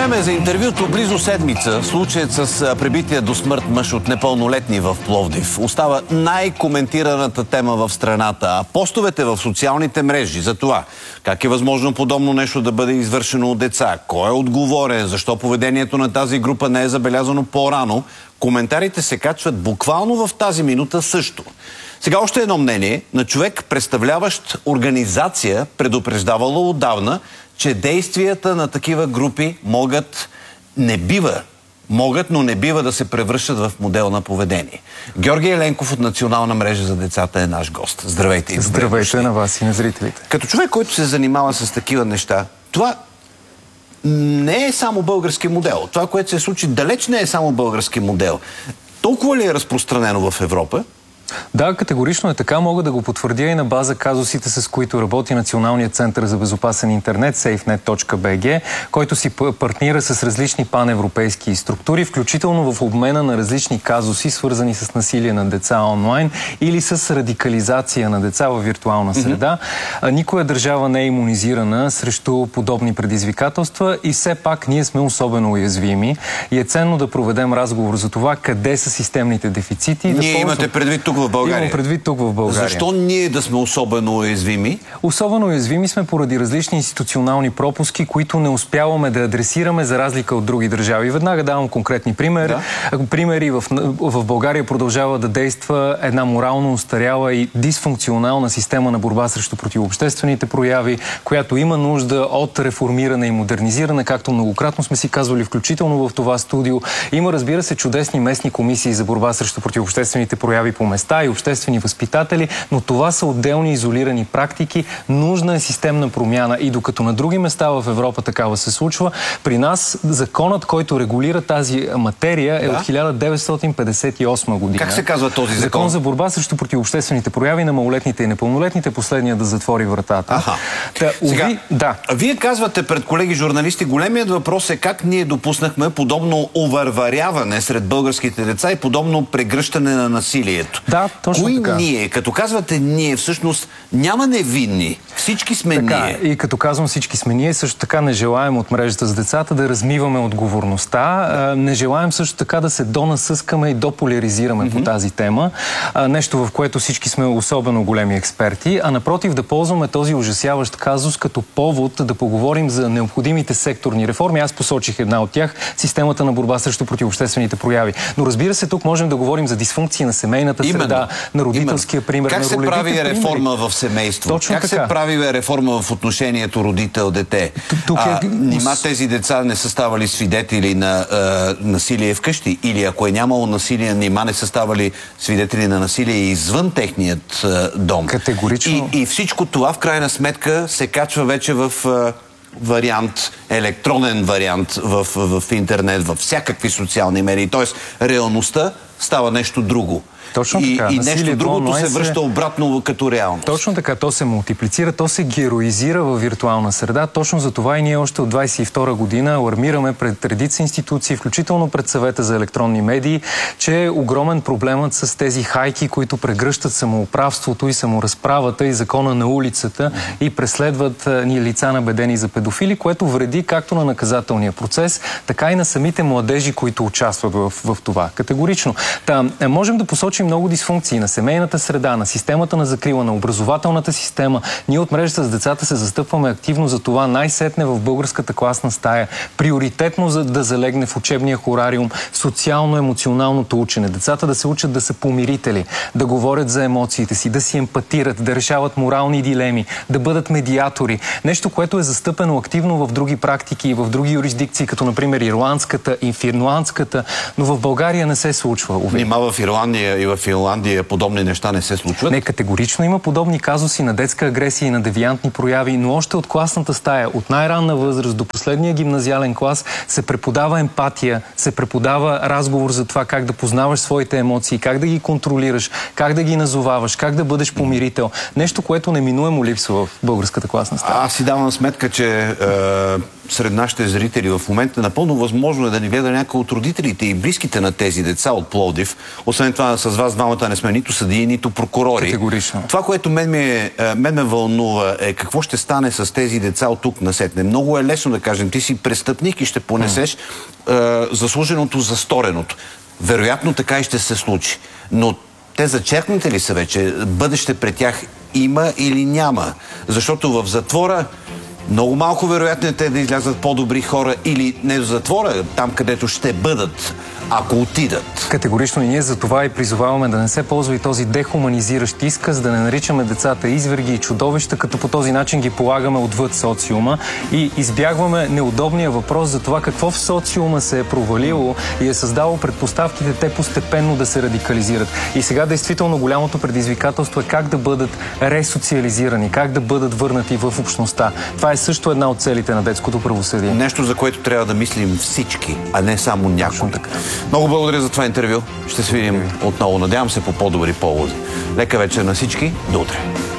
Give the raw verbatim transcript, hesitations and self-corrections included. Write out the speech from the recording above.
Време за интервюто. Близо седмица случаят с пребития до смърт мъж от непълнолетни в Пловдив остава най-коментираната тема в страната. А постовете в социалните мрежи за това как е възможно подобно нещо да бъде извършено от деца, кой е отговорен, защо поведението на тази група не е забелязано по-рано, коментарите се качват буквално в тази минута също. Сега още едно мнение на човек, представляващ организация, предупреждавала отдавна, че действията на такива групи могат, не бива, могат, но не бива да се превръщат в модел на поведение. Георги Еленков от Национална мрежа за децата е наш гост. Здравейте и добре. Здравейте на вас и на зрителите. Като човек, който се занимава с такива неща, това не е само български модел. Това, което се случи, далеч не е само български модел. Толкова ли е разпространено в Европа? Да, категорично е така. Мога да го потвърдя и на база казусите, с които работи Националният център за безопасен интернет, сейфнет точка би джи, който си партнира с различни паневропейски структури, включително в обмена на различни казуси, свързани с насилие на деца онлайн или с радикализация на деца във виртуална среда. Mm-hmm. Никоя държава не е имунизирана срещу подобни предизвикателства и все пак ние сме особено уязвими и е ценно да проведем разговор за това къде са системните дефицити. Ние да имате предвид тук в България. Имам предвид тук в България. Защо ние да сме особено уязвими? Особено уязвими сме поради различни институционални пропуски, които не успяваме да адресираме за разлика от други държави. Веднага давам конкретни примери. Да. Примери в, в България продължава да действа една морално устаряла и дисфункционална система на борба срещу противообществените прояви, която има нужда от реформиране и модернизиране, както многократно сме си казвали, включително в това студио. Има, разбира се, чудесни местни комисии за борба срещу противообществените прояви по места и обществени възпитатели, но това са отделни изолирани практики. Нужна е системна промяна и докато на други места в Европа такава се случва, при нас законът, който регулира тази материя е да? от хиляда деветстотин петдесет и осма година. Как се казва този закон? Закон за борба срещу противообществените прояви на малолетните и непълнолетните, последния да затвори вратата. Аха. Та, Сега, уви, да. Вие казвате пред колеги журналисти, големият въпрос е как ние допуснахме подобно овърваряване сред българските деца и подобно прегръщане на насилието. Да, точно Кои така. ние? Като казвате ние, всъщност няма невинни. Всички сме така, ние. И като казвам всички сме ние, също така не желаем от мрежата за децата да размиваме отговорността. Да. Не желаем също така да се донасъскаме и дополяризираме mm-hmm. по тази тема. Нещо, в което всички сме особено големи експерти. А напротив, да ползваме този ужасяващ казус като повод да поговорим за необходимите секторни реформи. Аз посочих една от тях. Системата на борба срещу противообществените прояви. Но разбира се, тук можем да говорим за дисфункции на семейната среда. Именно. На родителския пример. Как на се прави реформа примери? В семейство? Точно как така. се прави реформа в отношението родител-дете? Тук а, е... Нима тези деца не са ставали свидетели на а, насилие вкъщи? Или ако е нямало насилие, нима не са ставали свидетели на насилие извън техният а, дом? Категорично. И, и всичко това в крайна сметка се качва вече в... А, вариант, електронен вариант в, в, в интернет, във всякакви социални медии. Тоест, реалността става нещо друго. Точно и, така. И нещо другото се връща обратно като реалност. Точно така. То се мултиплицира, то се героизира във виртуална среда. Точно за това и ние още от двадесет и втора година алармираме пред редица институции, включително пред Съвета за електронни медии, че е огромен проблемът с тези хайки, които прегръщат самоуправството и саморазправата и закона на улицата mm-hmm. и преследват ни лица набедени за педофили, което вреди както на наказателния процес, така и на самите младежи, които участват в, в това. Категорично. Та, можем да посочим много дисфункции на семейната среда, на системата на закрила, на образователната система. Ние от мрежата с децата се застъпваме активно за това най-сетне в българската класна стая приоритетно за да залегне в учебния хорариум социално-емоционалното учене. Децата да се учат да са помирители, да говорят за емоциите си, да си емпатират, да решават морални дилеми, да бъдат медиатори. Нещо, което е застъпено активно в други практики и в други юрисдикции, като например ирландската и финландската, но в България не се случва. Нима в Ирландия и в Финландия подобни неща не се случват? Не, категорично има подобни казуси на детска агресия и на девиантни прояви, но още от класната стая, от най-ранна възраст до последния гимназиален клас се преподава емпатия, се преподава разговор за това как да познаваш своите емоции, как да ги контролираш, как да ги назоваваш, как да бъдеш помирител. Нещо, което неминуемо липсва в българската класна стая. Аз си давам сметка, че е, сред нашите зрители в момента напълно възможно е да ни гледа някой от родителите и близките на тези деца от Пловдив. Освен това, с с вас двамата не сме нито съдии, нито прокурори. Категорично. Това, което мен ме, мен ме вълнува е какво ще стане с тези деца от тук насетне. Много е лесно да кажем, ти си престъпник и ще понесеш mm. е, заслуженото за стореното. Вероятно така и ще се случи. Но те зачеркнете ли са вече? Бъдеще пред тях има или няма? Защото в затвора много малко вероятно е те да излязат по-добри хора или не в затвора, там където ще бъдат, ако отидат. Категорично и ние за това и призоваваме да не се ползва и този дехуманизиращ изказ, да не наричаме децата изверги и чудовища, като по този начин ги полагаме отвъд социума и избягваме неудобния въпрос за това какво в социума се е провалило и е създало предпоставките те постепенно да се радикализират. И сега действително голямото предизвикателство е как да бъдат ресоциализирани, как да бъдат върнати в общността. Това е също една от целите на детското правосъдие. Нещо, за което трябва да мислим всички, а не само някой. Много благодаря за това интервю. Ще се видим отново. Надявам се по по-добри поводи. Лека вечер на всички. До утре.